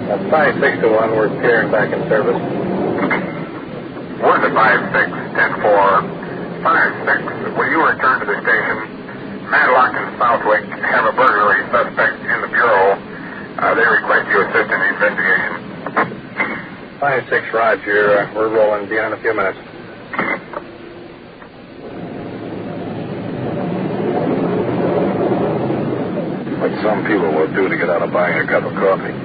5-6 to 1, we're clearing back in service. Word to 5-6, 10-4. 5-6, will you return to the station? Madlock and Southwick have a burglary suspect in the Bureau. They request you assist in the investigation. 5-6, Roger. We're rolling. Be on in a few minutes. What some people will do to get out of buying a cup of coffee.